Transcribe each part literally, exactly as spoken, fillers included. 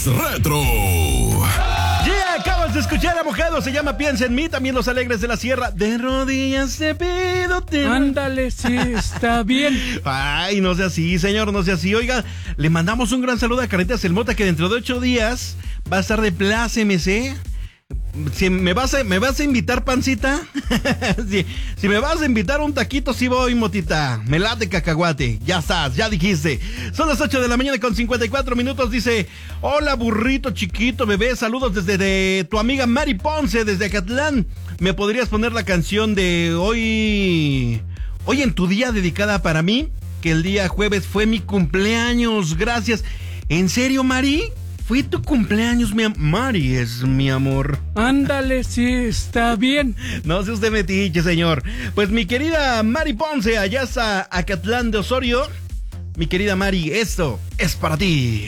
Retro. Yeah, acabas de escuchar a Mojado, se llama Piensa en mí, también Los Alegres de la Sierra. De rodillas te pido, te... Ándale, sí, está bien. Ay, no sea así, señor, no sea así. Oiga, le mandamos un gran saludo a Carnitas El Mota, que dentro de ocho días va a estar de pláceme. Si me vas a, me vas a invitar, pancita. si, si me vas a invitar un taquito, sí voy, motita. Me late cacahuate. Ya estás, ya dijiste. Son las ocho de la mañana con cincuenta y cuatro minutos. Dice: hola, burrito chiquito, bebé. Saludos desde de tu amiga Mari Ponce, desde Acatlán. ¿Me podrías poner la canción de hoy? Hoy en tu día, dedicada para mí, que el día jueves fue mi cumpleaños. Gracias. ¿En serio, Mari? Fue tu cumpleaños, mi am... Mari es mi amor. Ándale, sí, está bien. No se usted metiche, señor. Pues mi querida Mari Ponce, allá está Acatlán de Osorio. Mi querida Mari, esto es para ti.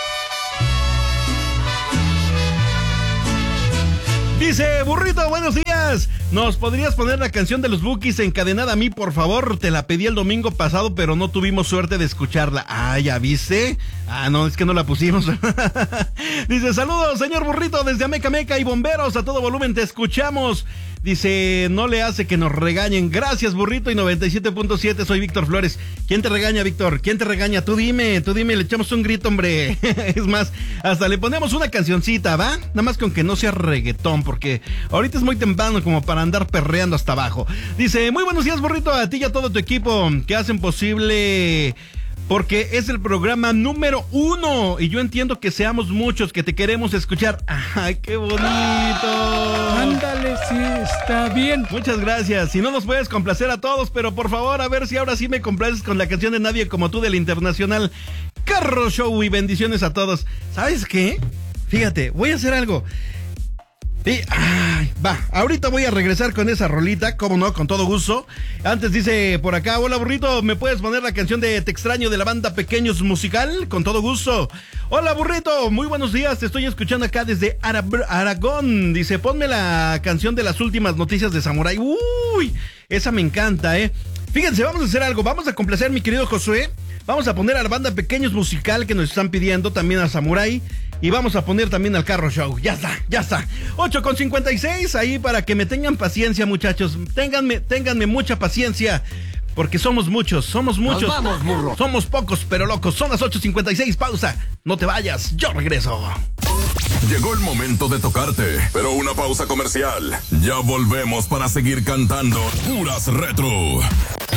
Dice: burrito, buenos días. ¿Nos podrías poner la canción de los Bukis, Encadenada a mí, por favor? Te la pedí el domingo pasado, pero no tuvimos suerte de escucharla. Ah, ¿ya viste? Ah, no, es que no la pusimos. Dice: saludos, señor burrito, desde Ameca Meca y bomberos, a todo volumen te escuchamos. Dice: no le hace que nos regañen. Gracias, burrito, y noventa y siete punto siete, soy Víctor Flores. ¿Quién te regaña, Víctor? ¿Quién te regaña? Tú dime, tú dime, le echamos un grito, hombre. Es más, hasta le ponemos una cancioncita, ¿va? Nada más con que no sea reggaetón, porque ahorita es muy temprano como para andar perreando hasta abajo. Dice: muy buenos días, burrito, a ti y a todo tu equipo que hacen posible... porque es el programa número uno y yo entiendo que seamos muchos que te queremos escuchar. ¡Ay, qué bonito! Ándale, sí, está bien. Muchas gracias. Si no nos puedes complacer a todos, pero por favor, a ver si ahora sí me complaces con la canción de Nadie Como Tú del Internacional Carro Show, y bendiciones a todos. ¿Sabes qué? Fíjate, voy a hacer algo. Sí, ay, va, ahorita voy a regresar con esa rolita, cómo no, con todo gusto. Antes dice por acá: hola, burrito, ¿me puedes poner la canción de Te Extraño de la banda Pequeños Musical? Con todo gusto. Hola, burrito, muy buenos días, te estoy escuchando acá desde Ara- Aragón. Dice: ponme la canción de las últimas noticias de Samurai. Uy, esa me encanta, eh. Fíjense, vamos a hacer algo, vamos a complacer, mi querido Josué. Vamos a poner a la banda Pequeños Musical que nos están pidiendo, también a Samurai. Y vamos a poner también al Carro Show. Ya está, ya está. ocho con cincuenta y seis, ahí para que me tengan paciencia, muchachos. Ténganme, ténganme mucha paciencia. Porque somos muchos, somos muchos. Nos vamos, burro. Somos pocos, pero locos. Son las ocho cincuenta y seis, pausa. No te vayas, yo regreso. Llegó el momento de tocarte, pero una pausa comercial. Ya volvemos para seguir cantando puras retro.